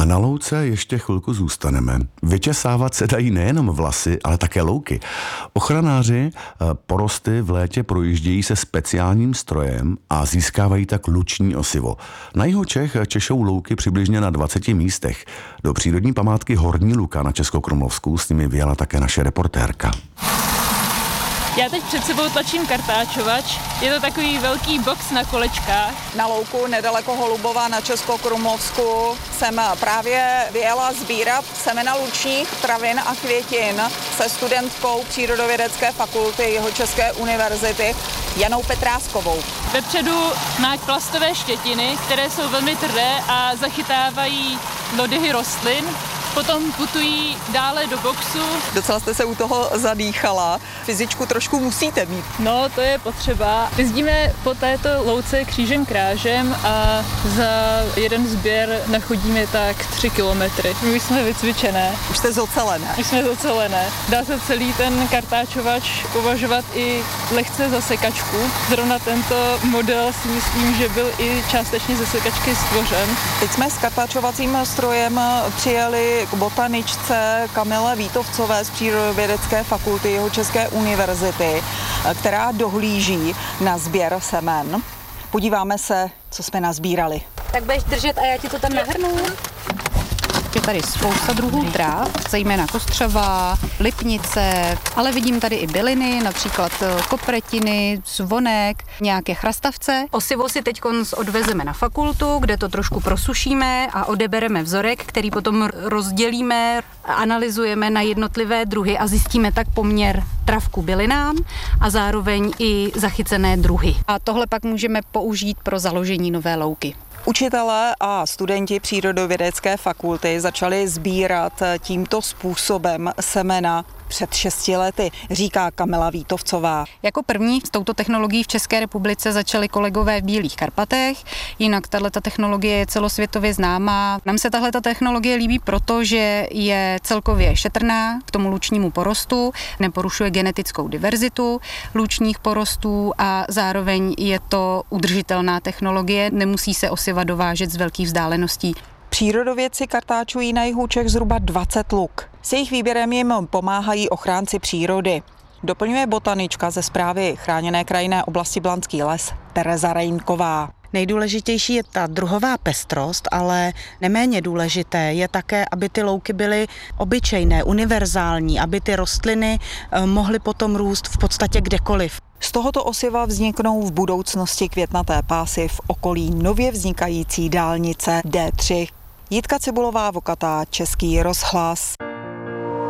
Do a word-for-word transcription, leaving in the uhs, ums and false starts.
A na louce ještě chvilku zůstaneme. Vyčesávat se dají nejenom vlasy, ale také louky. Ochranáři porosty v létě projíždějí se speciálním strojem a získávají tak luční osivo. Na jihu Čech češou louky přibližně na dvaceti místech. Do přírodní památky Horní Luka na Českokrumlovsku s nimi vyjela také naše reportérka. Já teď před sebou tlačím kartáčovač. Je to takový velký box na kolečkách. Na louku nedaleko Holubova na Českokrumlovsku jsem právě vyjela sbírat semena lučních travin a květin se studentkou Přírodovědecké fakulty Jihočeské univerzity Janou Petráskovou. Vepředu má plastové štětiny, které jsou velmi tvrdé a zachytávají lodyhy rostlin. Potom putují dále do boxu. Docela jste se u toho zadýchala. Fyzičku trošku musíte mít. No, to je potřeba. Jezdíme po této louce křížem krážem a za jeden sběr nachodíme tak tři kilometry. My už jsme vycvičené. Už jste zocelené. Už jsme zocelené. Dá se celý ten kartáčovač považovat i lehce za sekačku. Zrovna tento model si myslím, že byl i částečně ze sekačky stvořen. Teď jsme s kartáčovacím strojem přijeli k botaničce Kamile Vítovcové z Přírodovědecké fakulty Jihočeské univerzity, která dohlíží na sběr semen. Podíváme se, co jsme nazbírali. Tak budeš držet a já ti to tam nahrnu. Je tady spousta druhů tráv, zejména kostřava, lipnice, ale vidím tady i byliny, například kopretiny, zvonek, nějaké chrastavce. Osivo si teď odvezeme na fakultu, kde to trošku prosušíme a odebereme vzorek, který potom rozdělíme, analyzujeme na jednotlivé druhy a zjistíme tak poměr trav k bylinám a zároveň i zachycené druhy. A tohle pak můžeme použít pro založení nové louky. Učitelé a studenti Přírodovědecké fakulty začali sbírat tímto způsobem semena před šesti lety, říká Kamila Vítovcová. Jako první s touto technologií v České republice začali kolegové v Bílých Karpatech, jinak tahleta technologie je celosvětově známá. Nám se tahleta technologie líbí proto, že je celkově šetrná k tomu lučnímu porostu, neporušuje genetickou diverzitu lučních porostů a zároveň je to udržitelná technologie, nemusí se osiva dovážet z velkých vzdáleností. Přírodovědci kartáčují na jihu Čech zhruba dvacet luk. S jejich výběrem jim pomáhají ochránci přírody. Doplňuje botanička ze správy Chráněné krajinné oblasti Blanský les Tereza Rejnková. Nejdůležitější je ta druhová pestrost, ale neméně důležité je také, aby ty louky byly obyčejné, univerzální, aby ty rostliny mohly potom růst v podstatě kdekoliv. Z tohoto osiva vzniknou v budoucnosti květnaté pásy v okolí nově vznikající dálnice D tři. Jitka Cibulová Vokatá, Český rozhlas.